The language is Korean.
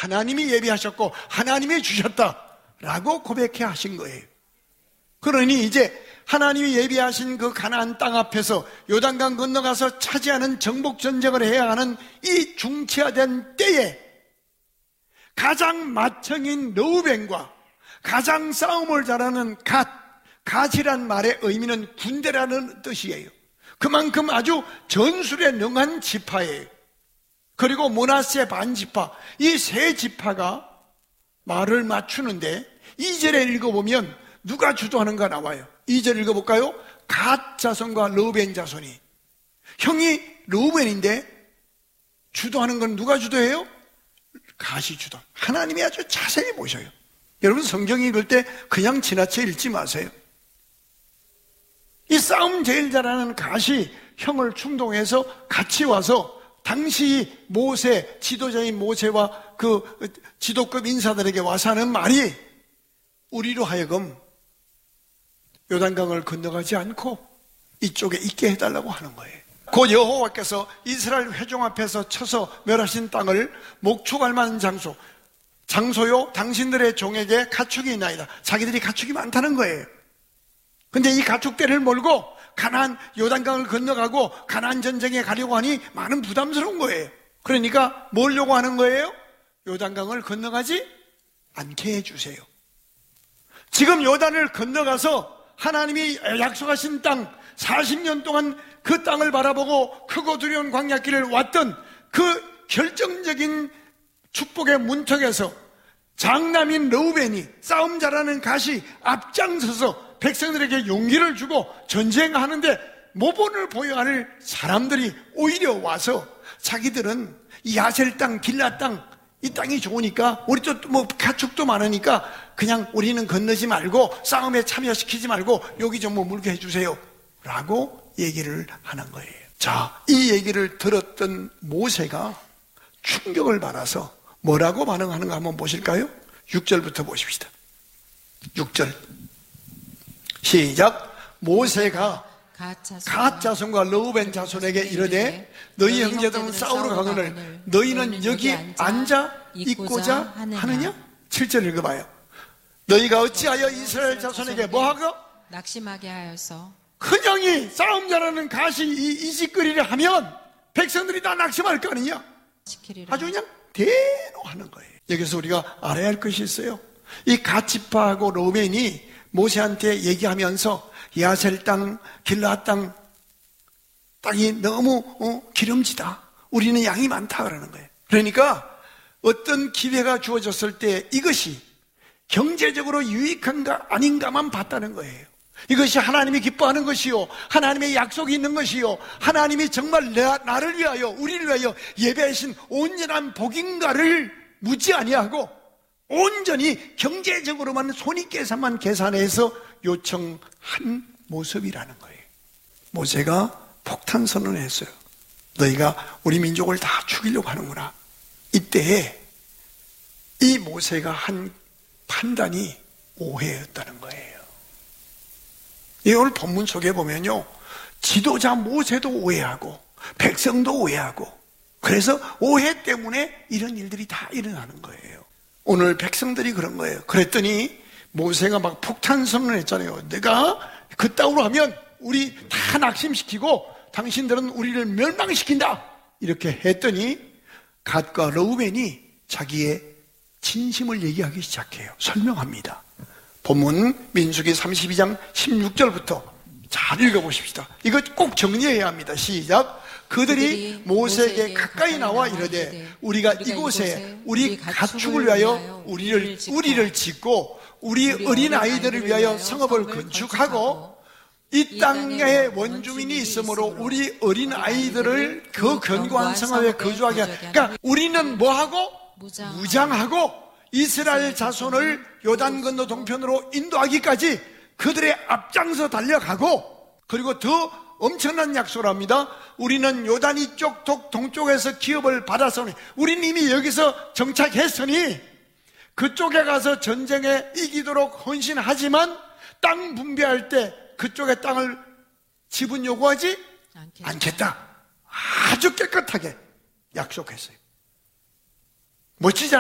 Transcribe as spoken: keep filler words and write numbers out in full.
하나님이 예비하셨고 하나님이 주셨다라고 고백해 하신 거예요. 그러니 이제 하나님이 예비하신 그 가나안 땅 앞에서 요단강 건너가서 차지하는 정복 전쟁을 해야 하는 이 중치화된 때에 가장 맏형인 르우벤과 가장 싸움을 잘하는 갓, 갓이란 말의 의미는 군대라는 뜻이에요. 그만큼 아주 전술에 능한 지파예요. 그리고 므낫세 반지파, 이 세 지파가 말을 맞추는데 이 절에 읽어보면 누가 주도하는가 나와요. 이 절 읽어볼까요? 갓 자손과 르우벤 자손이, 형이 르우벤인데 주도하는 건 누가 주도해요? 갓이 주도. 하나님이 아주 자세히 보셔요. 여러분 성경 읽을 때 그냥 지나쳐 읽지 마세요. 이 싸움 제일 잘하는 갓이 형을 충동해서 같이 와서 당시 모세, 지도자인 모세와 그 지도급 인사들에게 와서 하는 말이 우리로 하여금 요단강을 건너가지 않고 이쪽에 있게 해달라고 하는 거예요. 곧 여호와께서 이스라엘 회중 앞에서 쳐서 멸하신 땅을 목축할 만한 장소, 장소요 당신들의 종에게 가축이 있나이다. 자기들이 가축이 많다는 거예요. 근데 이 가축대를 몰고 가나안 요단강을 건너가고 가나안 전쟁에 가려고 하니 많은 부담스러운 거예요. 그러니까 뭘 요구하는 거예요? 요단강을 건너가지 않게 해주세요. 지금 요단을 건너가서 하나님이 약속하신 땅, 사십 년 동안 그 땅을 바라보고 크고 두려운 광야길을 왔던 그 결정적인 축복의 문턱에서 장남인 르우벤이, 싸움 잘하는 갓이 앞장서서 백성들에게 용기를 주고 전쟁하는데 모본을 보여야 할 사람들이 오히려 와서 자기들은 이 아셀 땅, 길라 땅, 이 땅이 좋으니까, 우리 또 뭐 가축도 많으니까 그냥 우리는 건너지 말고 싸움에 참여시키지 말고 여기 좀 뭐 물게 해주세요 라고 얘기를 하는 거예요. 자, 이 얘기를 들었던 모세가 충격을 받아서 뭐라고 반응하는가 한번 보실까요? 육 절부터 보십시다. 육 절 시작. 모세가 갓 자손과 르우벤 자손에게 이르되 너희 형제들은 싸우러 가거늘 너희는 여기 앉아 있고자 하느냐? 칠 절 읽어봐요. 너희가 어찌하여 이스라엘 자손에게 뭐하고? 낙심하게 하여서. 큰형이 싸움 잘하는 갓이 이, 이 짓거리를 하면 백성들이 다 낙심할 거 아니냐? 아주 그냥 대노하는 거예요. 여기서 우리가 알아야 할 것이 있어요. 이 갓 지파하고 르우벤이 모세한테 얘기하면서 야셀 땅, 길라 땅, 땅이 너무 어, 기름지다. 우리는 양이 많다 그러는 거예요. 그러니까 어떤 기회가 주어졌을 때 이것이 경제적으로 유익한가 아닌가만 봤다는 거예요. 이것이 하나님이 기뻐하는 것이요, 하나님의 약속이 있는 것이요, 하나님이 정말 나, 나를 위하여, 우리를 위하여 예배하신 온전한 복인가를 묻지 아니하고 온전히 경제적으로만 손익계산만 계산해서 요청한 모습이라는 거예요. 모세가 폭탄 선언을 했어요. 너희가 우리 민족을 다 죽이려고 하는구나. 이때에 이 모세가 한 판단이 오해였다는 거예요. 이 오늘 본문 속에 보면요, 지도자 모세도 오해하고 백성도 오해하고, 그래서 오해 때문에 이런 일들이 다 일어나는 거예요. 오늘 백성들이 그런 거예요. 그랬더니 모세가 막 폭탄 선언을 했잖아요. 내가 그따위로 하면 우리 다 낙심시키고 당신들은 우리를 멸망시킨다 이렇게 했더니 갓과 르우벤이 자기의 진심을 얘기하기 시작해요. 설명합니다. 본문 민수기 삼십이 장 십육 절부터 잘 읽어보십시다. 이거 꼭 정리해야 합니다. 시작. 그들이 모세에게 가까이 나와 이르되 우리가 이곳에 우리 가축을 위하여 우리를 우리를 짓고 우리 어린 아이들을 위하여 성읍을 건축하고 이 땅에 원주민이 있으므로 우리 어린 아이들을 그 견고한 성읍에 거주하게 하라. 그러니까 우리는 뭐하고? 무장하고 이스라엘 자손을 요단 건너 동편으로 인도하기까지 그들의 앞장서 달려가고, 그리고 더 엄청난 약속을 합니다. 우리는 요단 이쪽 동쪽에서 기업을 받았으니, 우리는 이미 여기서 정착했으니 그쪽에 가서 전쟁에 이기도록 헌신하지만 땅 분배할 때 그쪽의 땅을 지분 요구하지 않겠다. 않겠다. 아주 깨끗하게 약속했어요. 멋지지 않아요?